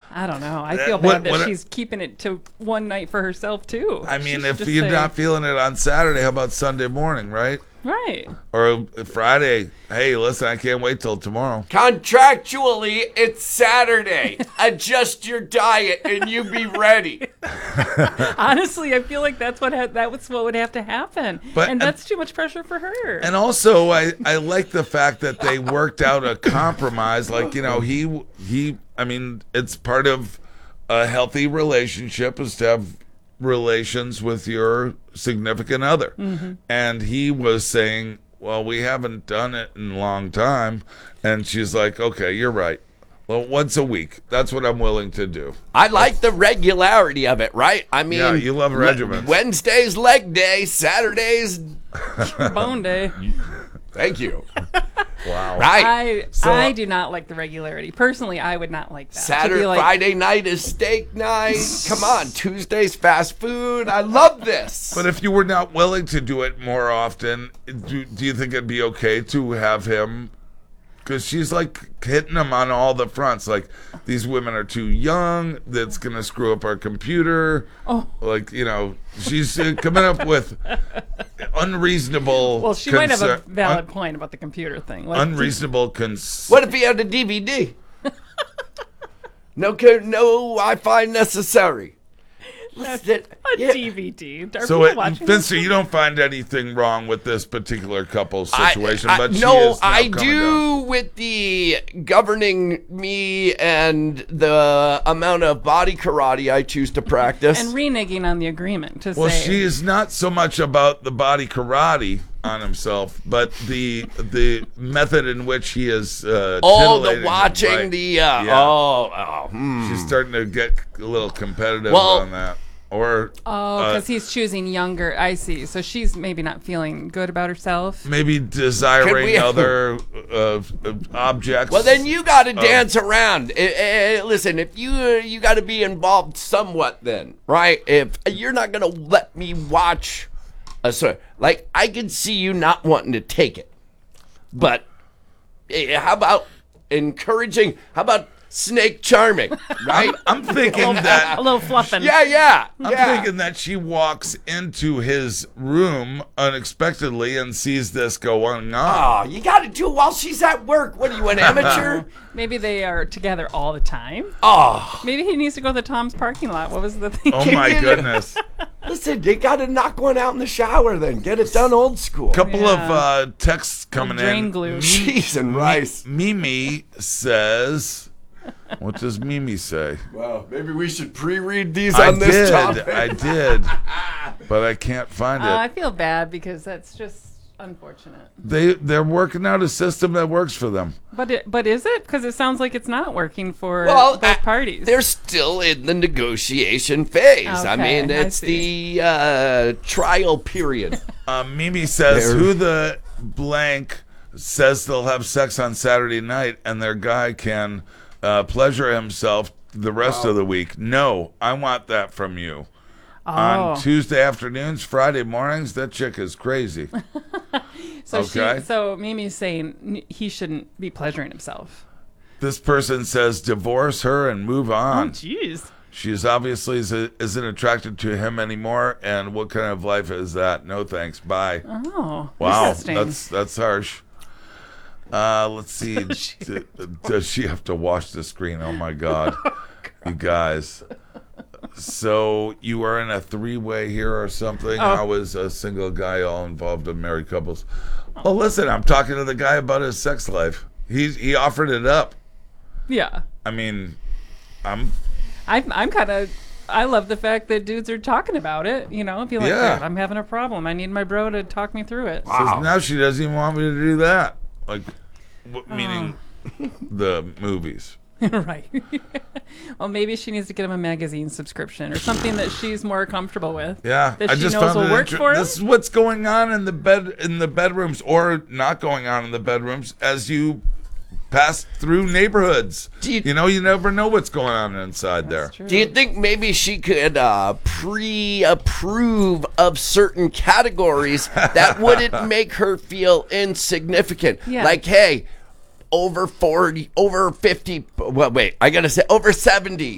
I don't know. I feel bad that she's keeping it to one night for herself, too. I mean, if you're not feeling it on Saturday, how about Sunday morning, right? Right. Or Friday. Hey, listen, I can't wait till tomorrow. Contractually, it's Saturday. Adjust your diet and you be ready. Honestly, I feel like that's what would have to happen. And that's too much pressure for her. And also, I like the fact that they worked out a compromise. Like, you know, I mean, it's part of a healthy relationship is to have relations with your significant other. Mm-hmm. And he was saying, well, we haven't done it in a long time. And she's like, okay, you're right. Well, once a week. That's what I'm willing to do. I like the regularity of it, right? I mean, yeah, you love regimens. Wednesday's leg day, Saturday's bone day. Thank you. Wow. Right. I do not like the regularity. Personally, I would not like that. Friday night is steak night. Come on, Tuesday's fast food. I love this. But if you were not willing to do it more often, do you think it'd be okay to have him? Because she's like hitting him on all the fronts. Like, these women are too young. That's going to screw up our computer. Oh. Like, you know, she's coming up with unreasonable. Well, she might have a valid point about the computer thing. Like, unreasonable What if he had a DVD? No Wi-Fi necessary. DVD. So, Vincent, you don't find anything wrong with this particular couple's situation, but I do with the governing me and the amount of body karate I choose to practice. And reneging on the agreement to well, say. she is not so much about the body karate on himself, but the method in which he is the watching him, right? She's starting to get a little competitive on that. Or because he's choosing younger. I see. So she's maybe not feeling good about herself. Maybe desiring other objects. Well, then you got to dance around. Listen, if you got to be involved somewhat, then right. If you're not gonna let me watch like, I can see you not wanting to take it, but how about encouraging? How about snake charming, right? I'm thinking that a little fluffing. Yeah. I'm thinking that she walks into his room unexpectedly and sees this going on. Oh, you got to do it while she's at work. What are you, an amateur? Maybe they are together all the time. Oh, maybe he needs to go to the Tom's parking lot. What was the thing? Oh my goodness! Listen, you got to knock one out in the shower. Then get it done old school. Couple of texts coming in. Drain glue. Cheese and rice. Mimi says. What does Mimi say? Well, maybe we should pre-read these on this topic. I did, but I can't find it. I feel bad because that's just unfortunate. They're working out a system that works for them. But is it? Because it sounds like it's not working for both parties. They're still in the negotiation phase. Okay, I mean, it's the trial period. Mimi says, who the blank says they'll have sex on Saturday night and their guy can pleasure himself the rest of the week. No, I want that from you. On Tuesday afternoons, Friday mornings, that chick is crazy. So Mimi's saying he shouldn't be pleasuring himself. This person says divorce her and move on. Oh, jeez. She's obviously isn't attracted to him anymore, and what kind of life is that? No thanks. Bye. Oh, wow, that's harsh. Let's see. Does she have to wash the screen? Oh my God, you guys. So you are in a three-way here or something? How is a single guy all involved in married couples? Well, listen, I'm talking to the guy about his sex life. He offered it up. Yeah. I mean, I'm kind of. I love the fact that dudes are talking about it. You know, be like, I'm having a problem. I need my bro to talk me through it. Wow. So now she doesn't even want me to do that. Like, meaning the movies. Right. Well, maybe she needs to get him a magazine subscription or something that she's more comfortable with. Yeah, that she knows will work for him. This is what's going on in the bedrooms, or not going on in the bedrooms as you pass through neighborhoods. You never know what's going on inside there. True. Do you think maybe she could pre-approve of certain categories that wouldn't make her feel insignificant? Yeah. Like, hey, over 40, over 50, well, wait, I gotta say over 70,